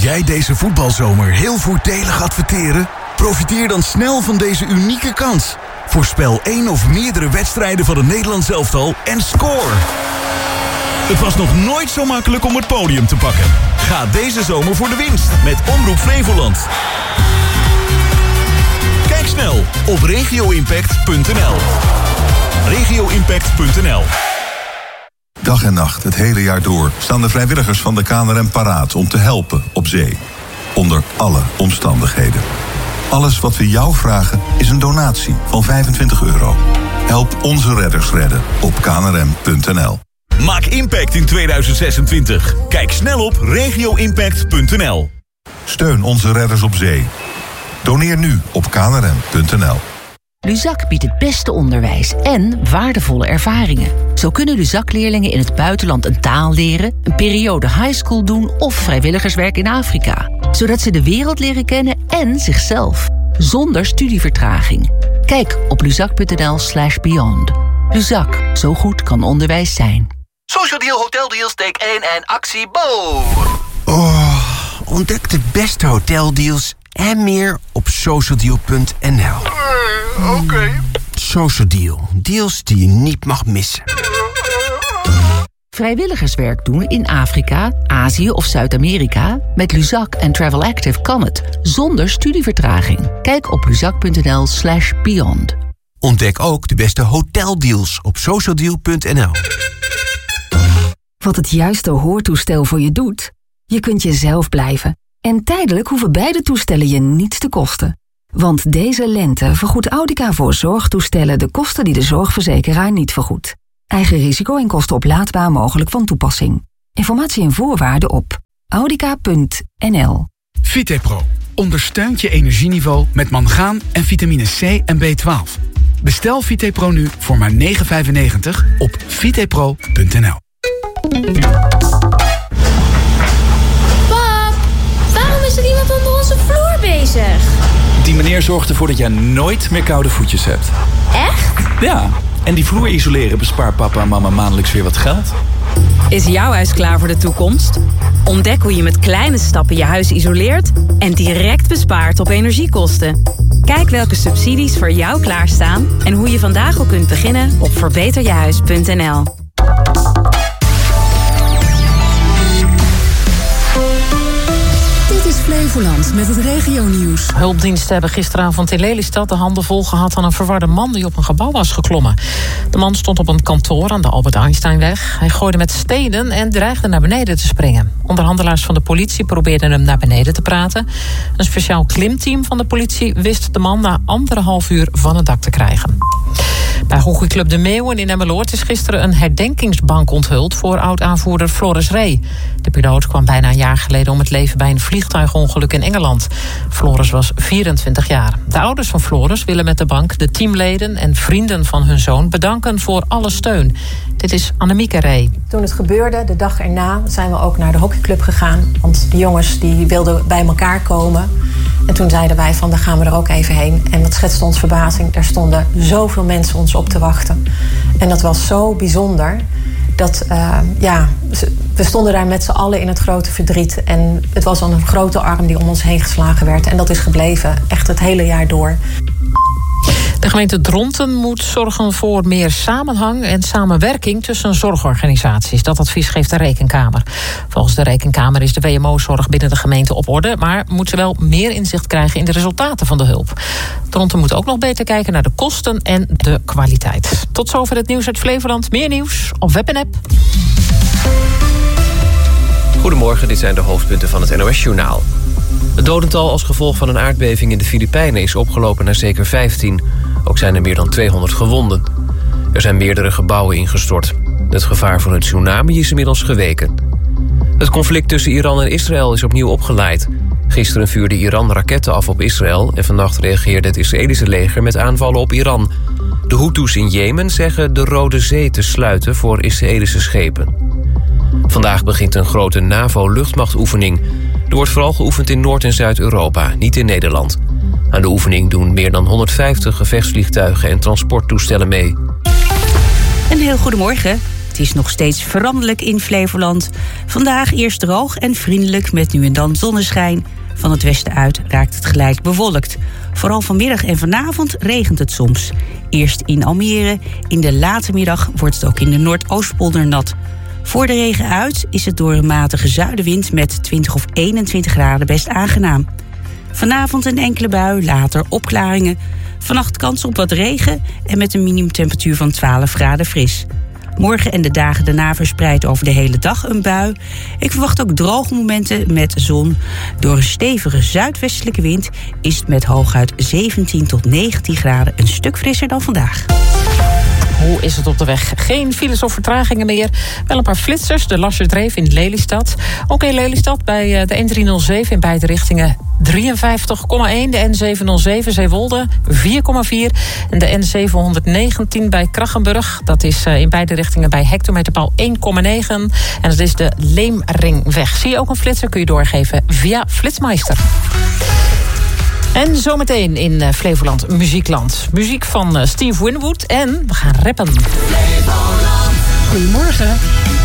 jij deze voetbalzomer heel voordelig adverteren? Profiteer dan snel van deze unieke kans. Voorspel 1 of meerdere wedstrijden van het Nederlands elftal en score! Het was nog nooit zo makkelijk om het podium te pakken. Ga deze zomer voor de winst met Omroep Flevoland. Kijk snel op regioimpact.nl. regioimpact.nl. Dag en nacht, het hele jaar door, staan de vrijwilligers van de KNRM paraat om te helpen op zee. Onder alle omstandigheden. Alles wat we jou vragen is een donatie van €25. Help onze redders redden op knrm.nl. Maak impact in 2026. Kijk snel op regioimpact.nl. Steun onze redders op zee. Doneer nu op knrm.nl. Luzak biedt het beste onderwijs en waardevolle ervaringen. Zo kunnen Luzak-leerlingen in het buitenland een taal leren, een periode highschool doen of vrijwilligerswerk in Afrika. Zodat ze de wereld leren kennen en zichzelf. Zonder studievertraging. Kijk op luzak.nl/beyond. Luzak, zo goed kan onderwijs zijn. Social Deal, Hotel Deals, take 1 en actie Bo! Oh, ontdek de beste hoteldeals en meer op socialdeal.nl. Oké. Social Deal, deals die je niet mag missen. Vrijwilligerswerk doen in Afrika, Azië of Zuid-Amerika? Met Luzak en Travel Active kan het, zonder studievertraging. Kijk op luzak.nl/beyond. Ontdek ook de beste hoteldeals op socialdeal.nl. Wat het juiste hoortoestel voor je doet? Je kunt jezelf blijven. En tijdelijk hoeven beide toestellen je niets te kosten. Want deze lente vergoedt Audica voor zorgtoestellen de kosten die de zorgverzekeraar niet vergoedt. Eigen risico en kosten oplaadbaar mogelijk van toepassing. Informatie en voorwaarden op audica.nl. Vitepro ondersteunt je energieniveau met mangaan en vitamine C en B12. Bestel Vitepro nu voor maar €9,95 op vitepro.nl. Pap, waarom is er iemand onder onze vloer bezig? Die meneer zorgt ervoor dat jij nooit meer koude voetjes hebt. Echt? Ja, en die vloer isoleren bespaart papa en mama maandelijks weer wat geld. Is jouw huis klaar voor de toekomst? Ontdek hoe je met kleine stappen je huis isoleert en direct bespaart op energiekosten. Kijk welke subsidies voor jou klaarstaan en hoe je vandaag al kunt beginnen op verbeterjehuis.nl. Dit is Flevoland met het regionieuws. Hulpdiensten hebben gisteravond in Lelystad de handen vol gehad aan een verwarde man die op een gebouw was geklommen. De man stond op een kantoor aan de Albert Einsteinweg. Hij gooide met stenen en dreigde naar beneden te springen. Onderhandelaars van de politie probeerden hem naar beneden te praten. Een speciaal klimteam van de politie wist de man na 1,5 uur van het dak te krijgen. Bij hockeyclub De Meeuwen in Emmeloord is gisteren een herdenkingsbank onthuld voor oud-aanvoerder Floris Rey. De piloot kwam bijna een jaar geleden om het leven bij een vliegtuigongeluk in Engeland. Floris was 24 jaar. De ouders van Floris willen met de bank de teamleden en vrienden van hun zoon bedanken voor alle steun. Dit is Annemieke Rey. Toen het gebeurde, de dag erna, zijn we ook naar de hockeyclub gegaan. Want de jongens die wilden bij elkaar komen. En toen zeiden wij van, dan gaan we er ook even heen. En wat schetste ons verbazing, er stonden zoveel mensen ons op te wachten. En dat was zo bijzonder. Dat, we stonden daar met z'n allen in het grote verdriet. En het was dan een grote arm die om ons heen geslagen werd. En dat is gebleven, echt het hele jaar door. De gemeente Dronten moet zorgen voor meer samenhang en samenwerking tussen zorgorganisaties. Dat advies geeft de Rekenkamer. Volgens de Rekenkamer is de WMO-zorg binnen de gemeente op orde, maar moet ze wel meer inzicht krijgen in de resultaten van de hulp. Dronten moet ook nog beter kijken naar de kosten en de kwaliteit. Tot zover het nieuws uit Flevoland. Meer nieuws op web en app. Goedemorgen, dit zijn de hoofdpunten van het NOS-journaal. Het dodental als gevolg van een aardbeving in de Filipijnen is opgelopen naar zeker 15. Ook zijn er meer dan 200 gewonden. Er zijn meerdere gebouwen ingestort. Het gevaar voor een tsunami is inmiddels geweken. Het conflict tussen Iran en Israël is opnieuw opgeleid. Gisteren vuurde Iran raketten af op Israël en vannacht reageerde het Israëlische leger met aanvallen op Iran. De Houthis in Jemen zeggen de Rode Zee te sluiten voor Israëlische schepen. Vandaag begint een grote NAVO-luchtmachtoefening. Er wordt vooral geoefend in Noord- en Zuid-Europa, niet in Nederland. Aan de oefening doen meer dan 150 gevechtsvliegtuigen en transporttoestellen mee. Een heel goedemorgen. Het is nog steeds veranderlijk in Flevoland. Vandaag eerst droog en vriendelijk met nu en dan zonneschijn. Van het westen uit raakt het geleidelijk bewolkt. Vooral vanmiddag en vanavond regent het soms. Eerst in Almere. In de late middag wordt het ook in de Noordoostpolder nat. Voor de regen uit is het door een matige zuidenwind met 20 of 21 graden best aangenaam. Vanavond een enkele bui, later opklaringen. Vannacht kans op wat regen en met een minimumtemperatuur van 12 graden fris. Morgen en de dagen daarna verspreid over de hele dag een bui. Ik verwacht ook droge momenten met zon. Door een stevige zuidwestelijke wind is het met hooguit 17 tot 19 graden een stuk frisser dan vandaag. Hoe is het op de weg? Geen files of vertragingen meer. Wel een paar flitsers. De Lassertreef in Lelystad. Ook in Lelystad bij de N307 in beide richtingen 53,1. De N707 Zeewolde 4,4. En de N719 bij Krachenburg. Dat is in beide richtingen bij hectometerpaal 1,9. En dat is de Leemringweg. Zie je ook een flitser? Kun je doorgeven via Flitsmeister. En zometeen in Flevoland Muziekland. Muziek van Steve Winwood en we gaan rappen. Flevoland. Goedemorgen.